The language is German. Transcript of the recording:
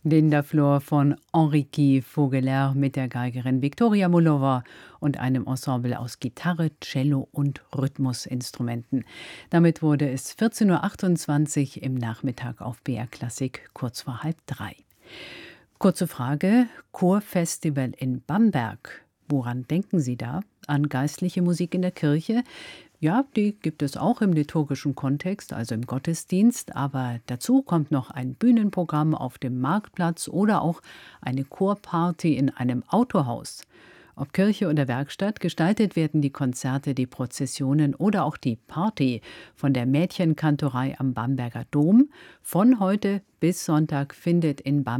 Linda-Flor von Enrique Vogeler mit der Geigerin Viktoria Mullova und einem Ensemble aus Gitarre, Cello und Rhythmusinstrumenten. Damit wurde es 14:28 Uhr im Nachmittag auf BR Klassik, kurz vor 2:30. Kurze Frage: Chorfestival in Bamberg. Woran denken Sie da? An geistliche Musik in der Kirche? Ja, die gibt es auch im liturgischen Kontext, also im Gottesdienst, aber dazu kommt noch ein Bühnenprogramm auf dem Marktplatz oder auch eine Chorparty in einem Autohaus. Ob Kirche oder Werkstatt, gestaltet werden die Konzerte, die Prozessionen oder auch die Party von der Mädchenkantorei am Bamberger Dom. Von heute bis Sonntag findet in Bamberg